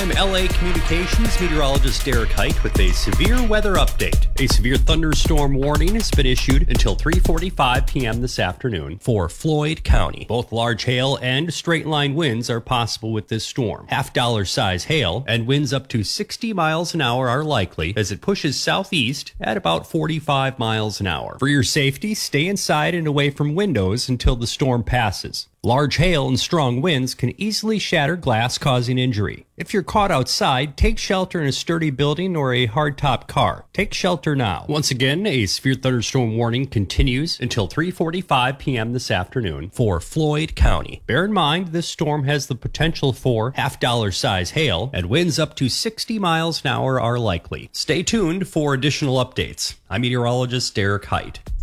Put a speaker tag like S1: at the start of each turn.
S1: I'm LA Communications meteorologist Derek Height with a severe weather update. A severe thunderstorm warning has been issued until 3:45 p.m. this afternoon for Floyd County. Both large hail and straight-line winds are possible with this storm. Half-dollar size hail and winds up to 60 miles an hour are likely as it pushes southeast at about 45 miles an hour. For your safety, stay inside and away from windows until the storm passes. Large hail and strong winds can easily shatter glass, causing injury. If you're caught outside, take shelter in a sturdy building or a hardtop car. Take shelter now. Once again, a severe thunderstorm warning continues until 3:45 p.m. this afternoon for Floyd County. Bear in mind, this storm has the potential for half-dollar size hail, and winds up to 60 miles an hour are likely. Stay tuned for additional updates. I'm meteorologist Derek Height.